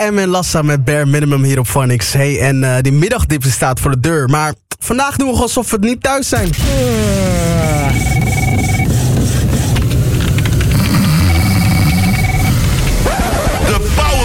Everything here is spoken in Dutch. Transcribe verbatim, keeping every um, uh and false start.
Eminem Lassa met Bare Minimum hier op Phonics. Hey, en uh, die middagdip staat voor de deur. Maar vandaag doen we alsof we het niet thuis zijn.